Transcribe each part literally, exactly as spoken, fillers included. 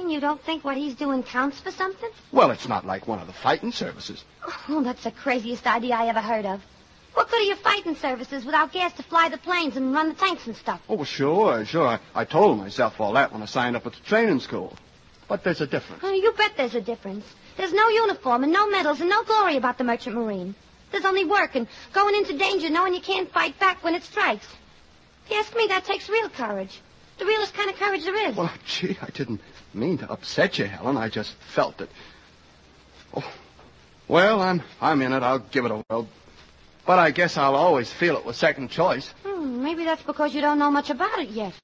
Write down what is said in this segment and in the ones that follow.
mean you don't think what he's doing counts for something? Well, it's not like one of the fighting services. Oh, that's the craziest idea I ever heard of. What good are your fighting services without gas to fly the planes and run the tanks and stuff? Oh, sure, sure. I, I told myself all that when I signed up at the training school. But there's a difference. Oh, you bet there's a difference. There's no uniform and no medals and no glory about the Merchant Marine. There's only work and going into danger knowing you can't fight back when it strikes. If you ask me, that takes real courage. The realest kind of courage there is. Well, gee, I didn't mean to upset you, Helen. I just felt it. Oh, well, I'm I'm in it. I'll give it a whirl. But I guess I'll always feel it was second choice. Hmm, maybe that's because you don't know much about it yet.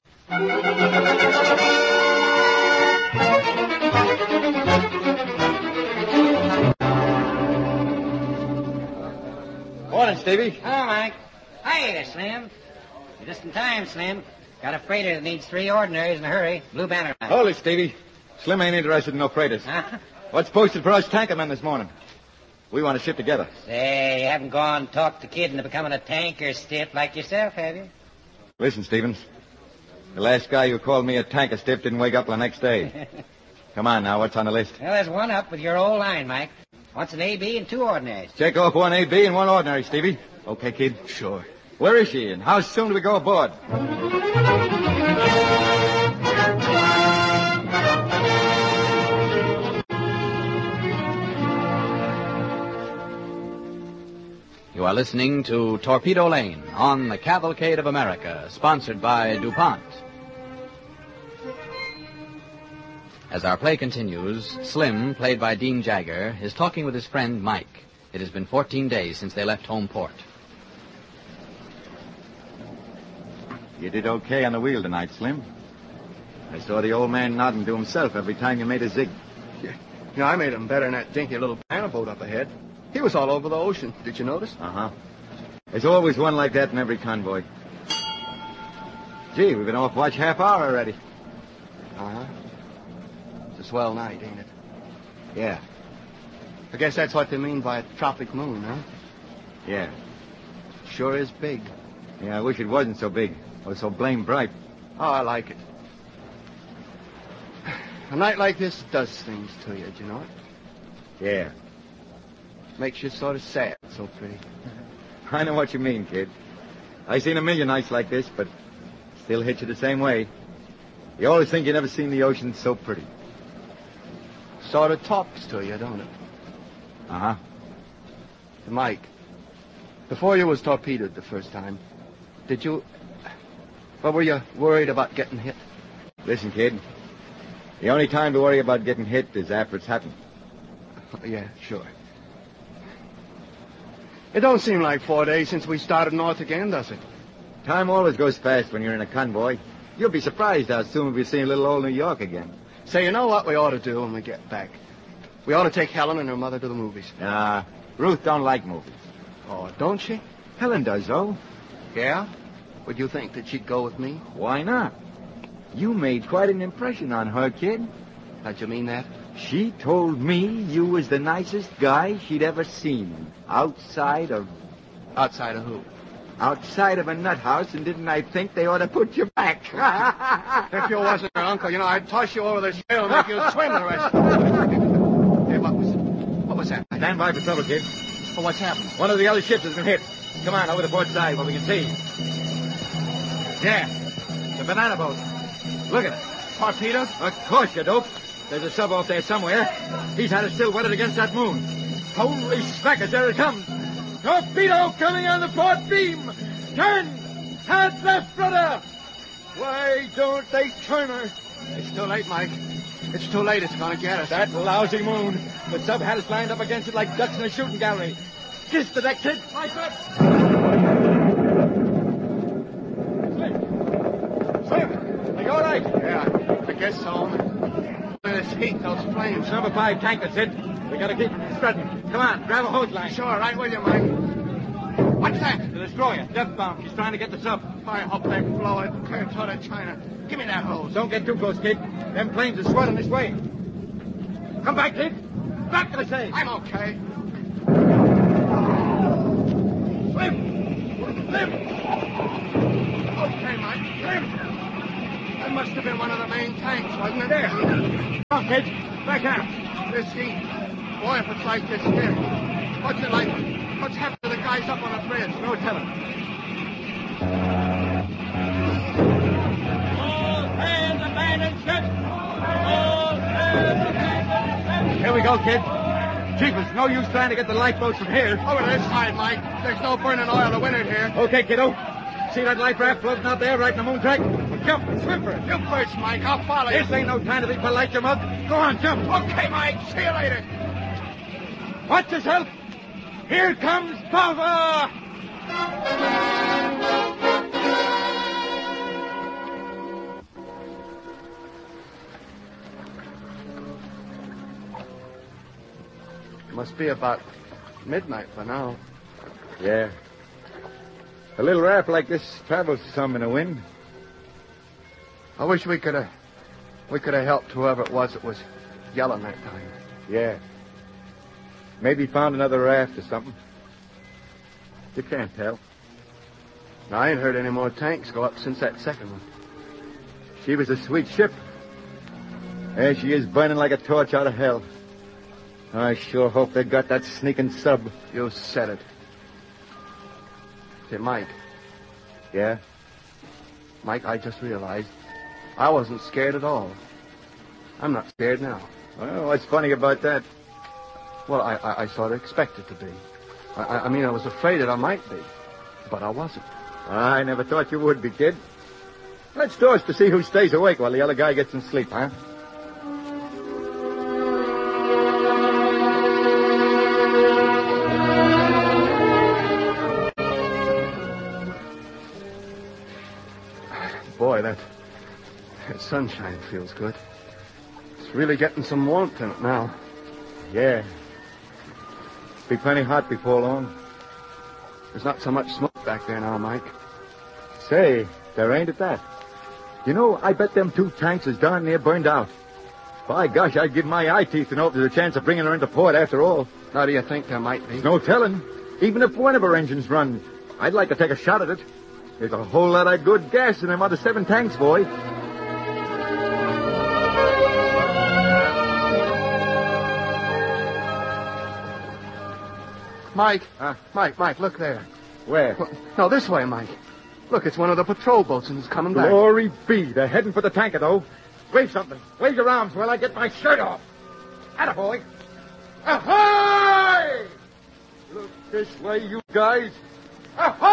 Morning, Stevie. Hello, Mike. Hi there, Slim. You're just in time, Slim. Got a freighter that needs three ordinaries in a hurry. Blue Banner line. Hold it, Stevie. Slim ain't interested in no freighters. Huh? What's posted for us tanker men this morning? We want to ship together. Say, you haven't gone and talked the kid into becoming a tanker stiff like yourself, have you? Listen, Stevens. The last guy who called me a tanker stiff didn't wake up the next day. Come on now, what's on the list? Well, there's one up with your old line, Mike. Wants an A B and two ordinaries. Check off one A B and one ordinary, Stevie. Okay, kid? Sure. Where is she, and how soon do we go aboard? You are listening to Torpedo Lane on the Cavalcade of America, sponsored by DuPont. As our play continues, Slim, played by Dean Jagger, is talking with his friend Mike. It has been fourteen days since they left home port. You did okay on the wheel tonight, Slim. I saw the old man nodding to himself every time you made a zig. Yeah. You know, I made him better in that dinky little banner boat up ahead. He was all over the ocean. Did you notice? Uh-huh. There's always one like that in every convoy. Gee, we've been off watch half hour already. Uh-huh. It's a swell night, ain't it? Yeah. I guess that's what they mean by a tropic moon, huh? Yeah. Sure is big. Yeah, I wish it wasn't so big. Or so blame bright. Oh, I like it. A night like this does things to you, do you know it? Yeah. Makes you sort of sad, so pretty. I know what you mean, kid. I seen a million nights like this, but still hit you the same way. You always think you never seen the ocean so pretty. Sort of talks to you, don't it? Uh-huh. Mike, before you was torpedoed the first time, did you... Well, were you worried about getting hit? Listen, kid. The only time to worry about getting hit is after it's happened. Yeah, sure. It don't seem like four days since we started north again, does it? Time always goes fast when you're in a convoy. You'll be surprised how soon we'll see little old New York again. Say, you know what we ought to do when we get back? We ought to take Helen and her mother to the movies. Nah, Ruth don't like movies. Oh, don't she? Helen does, though. Yeah? Would you think that she'd go with me? Why not? You made quite an impression on her, kid. How'd you mean that? She told me you was the nicest guy she'd ever seen. Outside of... Outside of who? Outside of a nut house, and didn't I think they ought to put you back? If you wasn't her uncle, you know, I'd toss you over the shale and make you swim the rest. Hey, what was... What was that? Stand by for trouble, kid. Well, what's happened? One of the other ships has been hit. Come on, over the port side where we can see. Yeah, the banana boat. Look at it. Torpedoed? Of course, you dope. There's a sub off there somewhere. He's had it still wetted against that moon. Holy smackers, there it comes. Torpedo coming on the port beam. Turn! Hard left, brother! Why don't they turn her? It's too late, Mike. It's too late. It's going to get us. That lousy moon. The sub had us lined up against it like ducks in a shooting gallery. Kiss the deck, kid. My foot. Slim. Slim. Are you all right? Yeah, I guess so. Look at this heat, those flames. Number five tanker, Sid. We gotta keep spreading. Come on, grab a hose line. Sure, right with you, Mike. What's that? The destroyer, death bomb. She's trying to get the sub. I hope they blow it clear toward China. Give me that hose. Don't get too close, kid. Them planes are swirling this way. Come back, kid. Back, I say. I'm okay. Slim! Slim! Okay, Mike. Slim! That must have been one of the main tanks, wasn't it? There. Oh, kid. Back up. This heat. Boy, if it's like this here. What's it like? What's happened to the guys up on the bridge? No telling. All hands abandon ship! All hands abandon ship! Here we go, kid. Jeepers, no use trying to get the lifeboats from here. Over this side, Mike. There's no burning oil to win it here. Okay, kiddo. See that life raft floating out there right in the moon track? Well, jump and swim for it. You first, Mike. I'll follow you. This ain't no time to be polite, you mug. Go on, jump. Okay, Mike. See you later. Watch yourself. Here comes Papa! Must be about midnight by now. Yeah. A little raft like this travels some in the wind. I wish we could have we could have helped whoever it was that was yelling that time. Yeah. Maybe found another raft or something. You can't tell. I ain't heard any more tanks go up since that second one. She was a sweet ship. There she is, burning like a torch out of hell. I sure hope they got that sneaking sub. You said it. Say, Mike. Yeah? Mike, I just realized I wasn't scared at all. I'm not scared now. Well, what's funny about that? Well, I, I, I sort of expected to be. I, I mean, I was afraid that I might be, but I wasn't. I never thought you would be, kid. Let's toast to see who stays awake while the other guy gets some sleep, huh? Boy, that, that sunshine feels good. It's really getting some warmth in it now. Yeah. Be plenty hot before long. There's not so much smoke back there now, Mike. Say, there ain't at that. You know, I bet them two tanks is darn near burned out. By gosh, I'd give my eye teeth to know if there's a chance of bringing her into port after all. How do you think there might be? There's no telling. Even if one of her engines run, I'd like to take a shot at it. There's a whole lot of good gas in them other seven tanks, boy. Mike, Huh? Mike, Mike, look there. Where? Well, no, this way, Mike. Look, it's one of the patrol boats and it's coming back. Glory be. They're heading for the tanker, though. Wave something. Wave your arms while I get my shirt off. Attaboy. Ahoy! Look this way, you guys. Ahoy!